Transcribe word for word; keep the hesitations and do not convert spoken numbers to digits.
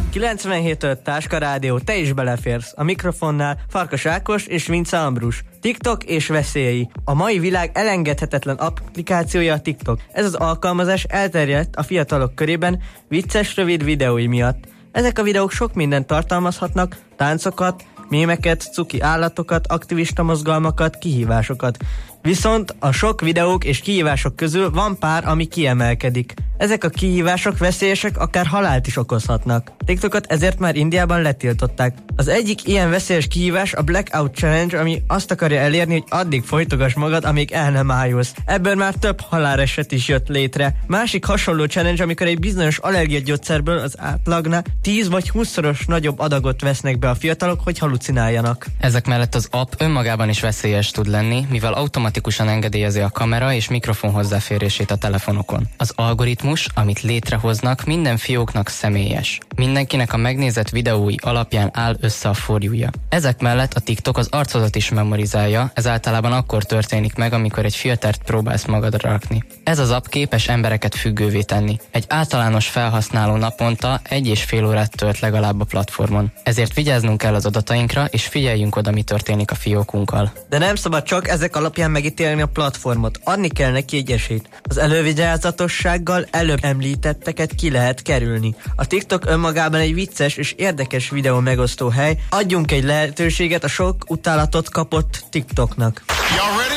kilencvenhét öt Táska Rádió, te is beleférsz. A mikrofonnál Farkas Ákos és Vince Ambrus. TikTok és veszélyei. A mai világ elengedhetetlen applikációja a TikTok. Ez az alkalmazás elterjedt a fiatalok körében vicces, rövid videói miatt. Ezek a videók sok mindent tartalmazhatnak, táncokat, mémeket, cuki állatokat, aktivista mozgalmakat, kihívásokat. Viszont a sok videók és kihívások közül van pár, ami kiemelkedik. Ezek a kihívások veszélyesek, akár halált is okozhatnak. TikTokot ezért már Indiában letiltották. Az egyik ilyen veszélyes kihívás a Blackout Challenge, ami azt akarja elérni, hogy addig folytogass magad, amíg el nem ájulsz. Ebből már több haláleset is jött létre. Másik hasonló challenge, amikor egy bizonyos allergiagyógyszerből az átlagnál tíz vagy húszszoros nagyobb adagot vesznek be a fiatalok, hogy halucináljanak. Ezek mellett az app önmagában is veszélyes tud lenni, mivel automatikusan engedélyezi a kamera és mikrofon hozzáférését a telefonokon. Az algoritmus, amit létrehoznak, minden fióknak személyes. Mindenkinek a megnézett videói alapján áll össze a forjúja. Ezek mellett a TikTok az arcodat is memorizálja, ez általában akkor történik meg, amikor egy filtert próbálsz magadra rakni. Ez az app képes embereket függővé tenni. Egy általános felhasználó naponta egy és fél órát tölt legalább a platformon. Ezért vigyáznunk kell az adatainkra, és figyeljünk oda, mi történik a fiókunkkal. De nem szabad csak ezek alapján megítélni a platformot. Adni kell neki egy esélyt. Az elővigyázatossággal előbb említetteket ki lehet kerülni. A TikTok önmagában egy vicces és érdekes videó megosztó hely. Adjunk egy lehetőséget a sok utálatot kapott TikToknak.